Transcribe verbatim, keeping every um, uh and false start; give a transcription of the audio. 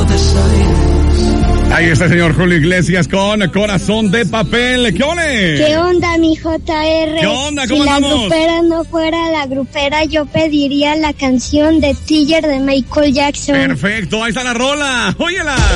Buenos Aires. Ahí está el señor Julio Iglesias con Corazón de Papel. ¿Qué onda? ¿Qué onda, mi J R? ¿Qué onda? ¿Cómo si andamos? la grupera no fuera la grupera, yo pediría la canción de Tiger de Michael Jackson. Perfecto, ahí está la rola. Óyela.